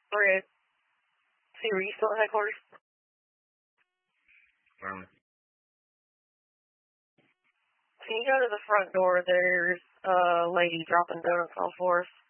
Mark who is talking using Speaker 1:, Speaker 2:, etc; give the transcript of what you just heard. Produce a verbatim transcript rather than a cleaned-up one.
Speaker 1: Okay. See, were you still at headquarters?
Speaker 2: Um,
Speaker 1: Can you go to the front door? There's a lady dropping donuts off for us.